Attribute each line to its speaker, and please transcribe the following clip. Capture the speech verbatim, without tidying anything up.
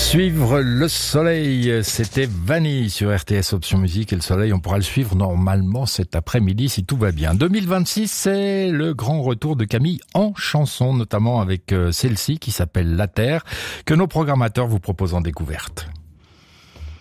Speaker 1: Suivre le soleil, c'était Vanille sur R T S Option Musique, et le soleil, on pourra le suivre normalement cet après-midi si tout va bien. deux mille vingt-six, c'est le grand retour de Camille en chanson, notamment avec celle-ci qui s'appelle La Terre, que nos programmateurs vous proposent en découverte.